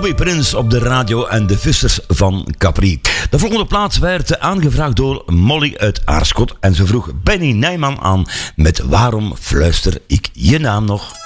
Bobby Prince op de radio en de Vissers van Capri. De volgende plaats werd aangevraagd door Molly uit Aarschot en ze vroeg Benny Nijman aan met Waarom fluister ik je naam nog?